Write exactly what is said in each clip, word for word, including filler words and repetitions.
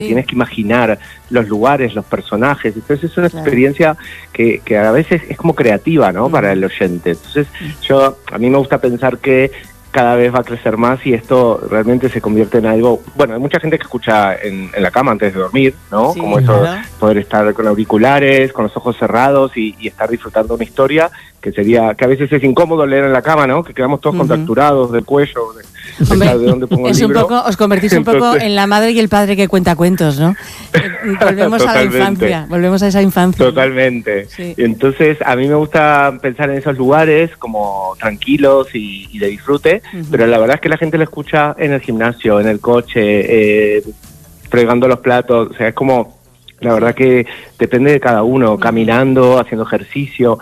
Sí. Tienes que imaginar los lugares, los personajes. Entonces es una claro. experiencia que, que a veces es como creativa, ¿no? Mm. Para el oyente. Entonces mm. yo, a mí me gusta pensar que cada vez va a crecer más y esto realmente se convierte en algo... Bueno, hay mucha gente que escucha en, en la cama antes de dormir, ¿no? Sí, como eso, claro. poder estar con auriculares, con los ojos cerrados y, y estar disfrutando una historia que sería... Que a veces es incómodo leer en la cama, ¿no? Que quedamos todos uh-huh. contracturados del cuello, de, Hombre, de dónde pongo el es libro. Un poco, os convertís un poco Entonces, en la madre y el padre que cuenta cuentos, ¿no? Volvemos a la infancia, volvemos a esa infancia. Totalmente. Sí. Entonces, a mí me gusta pensar en esos lugares como tranquilos y, y de disfrute, uh-huh. pero la verdad es que la gente lo escucha en el gimnasio, en el coche, eh, fregando los platos, o sea, es como, la verdad que depende de cada uno, uh-huh. caminando, haciendo ejercicio,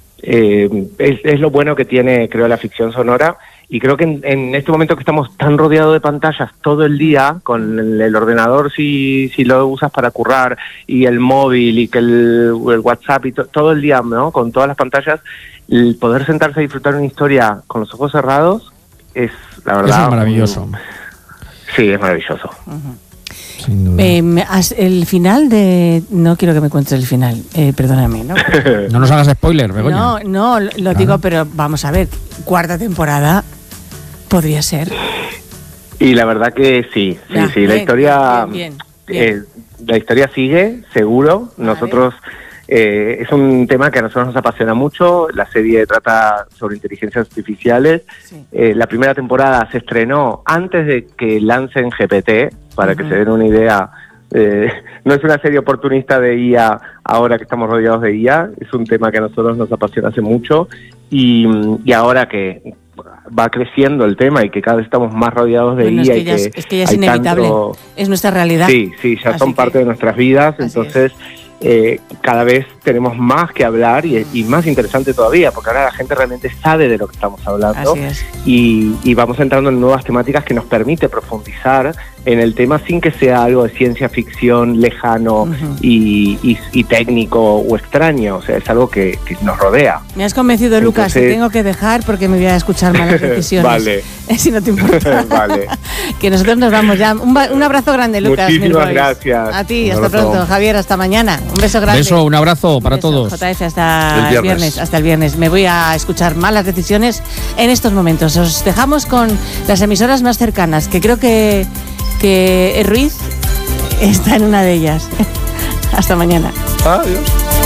eh, es, es lo bueno que tiene, creo, la ficción sonora. Y creo que en, en este momento que estamos tan rodeados de pantallas todo el día, con el, el ordenador si, si lo usas para currar, y el móvil, y que el, el WhatsApp, y to, todo el día, ¿no? Con todas las pantallas, el poder sentarse a disfrutar una historia con los ojos cerrados es, la verdad... Eso es maravilloso. Un, sí, es maravilloso. Uh-huh. Sin duda. Eh, el final de... No quiero que me cuentes el final, eh, perdóname, ¿no? No nos hagas spoiler, Begoña. No, no, lo claro. digo, pero vamos a ver, cuarta temporada... Podría ser. Y la verdad que sí, sí, ya, sí. Bien, la historia, bien, bien, bien. Eh, la historia sigue, seguro. Vale. Nosotros eh, es un tema que a nosotros nos apasiona mucho. La serie trata sobre inteligencias artificiales. Sí. Eh, la primera temporada se estrenó antes de que lancen G P T, para uh-huh. que se den una idea. Eh, no es una serie oportunista de I A ahora que estamos rodeados de I A. Es un tema que a nosotros nos apasiona hace mucho y, y ahora que va creciendo el tema y que cada vez estamos más rodeados de bueno, I A. Es que, ya, y que es, es, que ya es inevitable, tanto... es nuestra realidad. Sí, sí, ya Así son que... parte de nuestras vidas, Así entonces eh, cada vez tenemos más que hablar y, y más interesante todavía, porque ahora la gente realmente sabe de lo que estamos hablando y, y vamos entrando en nuevas temáticas que nos permite profundizar en el tema sin que sea algo de ciencia ficción lejano uh-huh. y, y, y técnico o extraño, o sea, es algo que, que nos rodea. Me has convencido, Entonces... Lucas, te tengo que dejar porque me voy a escuchar malas decisiones. Vale. Si no te importa. Vale. Que nosotros nos vamos ya. Un, un abrazo grande, Lucas. Muchísimas gracias. A ti, hasta pronto. Javier, hasta mañana. Un beso grande. Beso, un abrazo para un beso. todos. J F, hasta el viernes. el viernes. Hasta el viernes. Me voy a escuchar malas decisiones en estos momentos. Os dejamos con las emisoras más cercanas, que creo que que Ruiz está en una de ellas. Hasta mañana. Adiós.